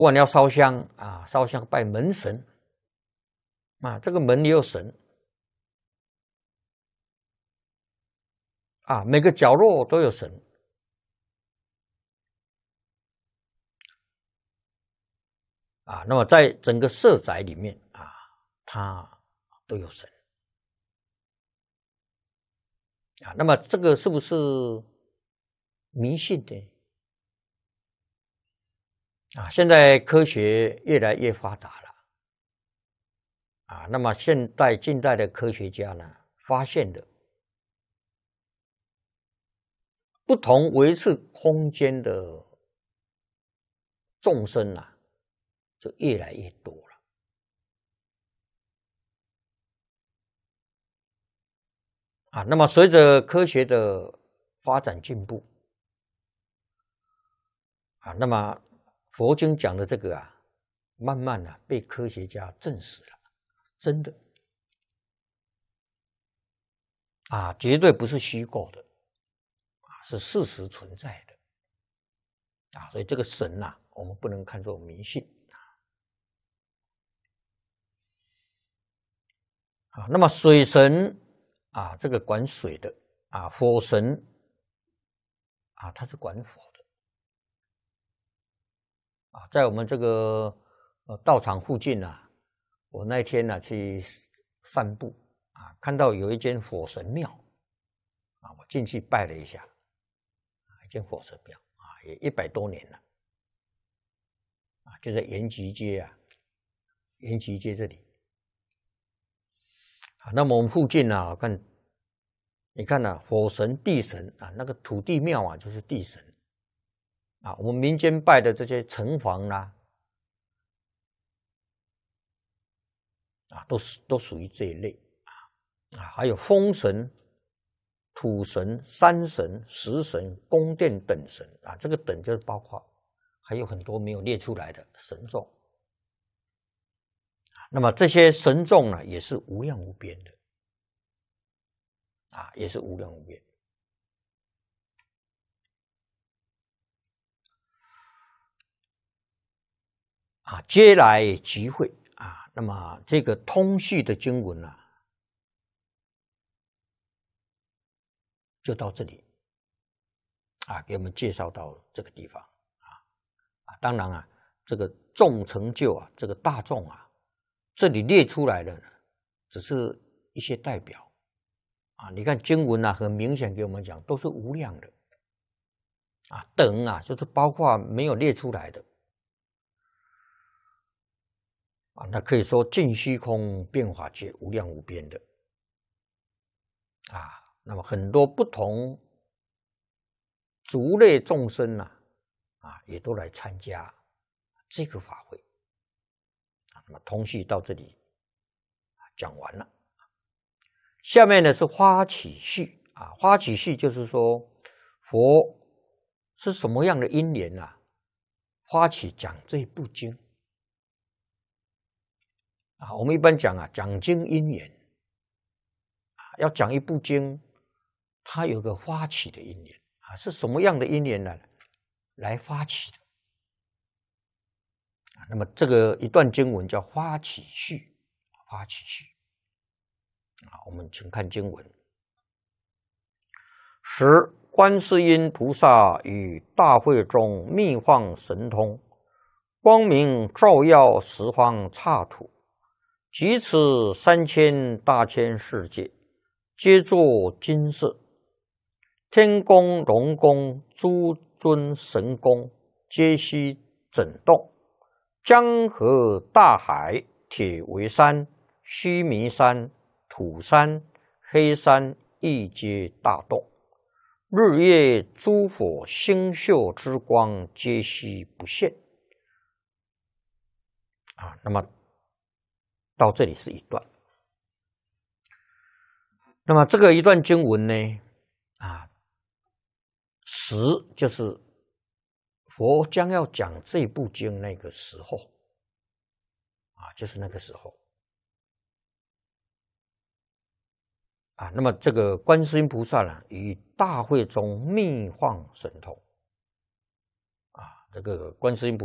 不然要烧香啊，烧香拜门神啊，这个门也有神啊，每个角落都有神啊。那么在整个社宅里面啊，它都有神啊。那么这个是不是迷信的啊？现在科学越来越发达了啊。那么近代的科学家呢，发现的不同维次空间的众生啊，就越来越多了啊。那么随着科学的发展进步啊，那么佛经讲的这个啊，慢慢的被科学家证实了，真的啊，绝对不是虚构的啊，是事实存在的啊。所以这个神啊，我们不能看作迷信啊。那么水神啊，这个管水的啊，火神啊，他是管火的啊。在我们这个道场附近啊，我那天呢去散步啊，看到有一间火神庙啊，我进去拜了一下，一间火神庙啊，也100多年了啊，就在延吉街啊，延吉街这里啊。那么我们附近啊，你看啊，火神、地神啊，那个土地庙啊，就是地神啊。我们民间拜的这些城隍啦啊，都属于这一类啊。还有风神、土神、山神、石神、宫殿等神啊，这个等就是包括还有很多没有列出来的神众。那么这些神众呢，也是无量无边的啊，也是无量无边啊，皆来集会啊。那么这个通序的经文啊，就到这里啊，给我们介绍到这个地方啊。当然啊，这个众成就啊，这个大众啊，这里列出来的呢，只是一些代表啊。你看经文啊，很明显给我们讲，都是无量的啊。等啊，就是包括没有列出来的啊。那可以说尽虚空变法界无量无边的啊。那么很多不同族类众生啊，也都来参加这个法会啊。那么通序到这里讲完了，下面呢是花起序啊。花起序就是说佛是什么样的因缘啊，发起讲这部经啊。我们一般讲啊，讲经因缘啊，要讲一部经，它有个发起的因缘啊，是什么样的因缘呢？来发起的啊。那么这个一段经文叫发起序，发起序啊。我们请看经文：十观世音菩萨于大会中密放神通，光明照耀十方刹土，即此3000大千世界，皆作金色。天宫、龙宫、诸尊神宫，皆悉整动。江河大海，铁围山、须弥山、土山、黑山，亦皆大动。日夜诸佛星宿之光，皆悉不现啊。那么到这里是一段。那么这个一段经文呢，啊，时就是佛将要讲这部经那个时候啊，就是那个时候啊。那么这个观世音菩萨呢，于大会中密放神通啊，这个观世音菩萨